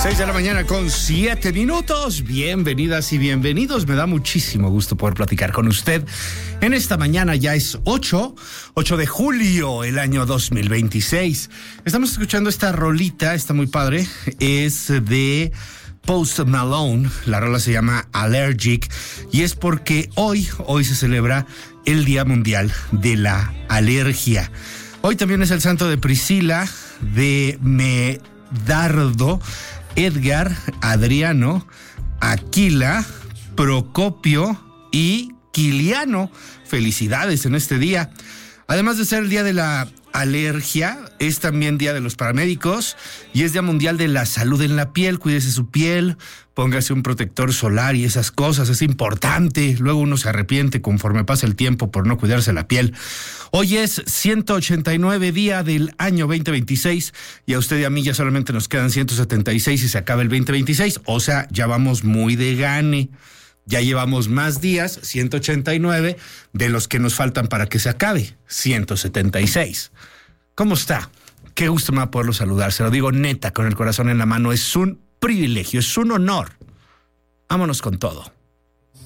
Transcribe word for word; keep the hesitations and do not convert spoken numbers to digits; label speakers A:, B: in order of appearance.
A: seis de la mañana con siete minutos. Bienvenidas y bienvenidos. Me da muchísimo gusto poder platicar con usted. En esta mañana ya es ocho de julio, el año dos mil veintiséis. Estamos escuchando esta rolita, está muy padre. Es de Post Malone. La rola se llama Allergic y es porque hoy, hoy se celebra el Día Mundial de la Alergia. Hoy también es el santo de Priscila, de Medardo, Edgar, Adriano, Aquila, Procopio y Quiliano. Felicidades en este día. Además de ser el Día de la Alergia, es también Día de los Paramédicos y es Día Mundial de la Salud en la Piel. Cuídese su piel, póngase un protector solar y esas cosas, es importante. Luego uno se arrepiente conforme pasa el tiempo por no cuidarse la piel. Hoy es ciento ochenta y nueve día del año veinte veintiséis y a usted y a mí ya solamente nos quedan ciento setenta y seis y se acaba el veinte veintiséis. O sea, ya vamos muy de gane. Ya llevamos más días, ciento ochenta y nueve, de los que nos faltan para que se acabe, ciento setenta y seis. ¿Cómo está? Qué gusto me va a poderlo saludar. Se lo digo neta, con el corazón en la mano. Es un privilegio, es un honor. Vámonos con todo.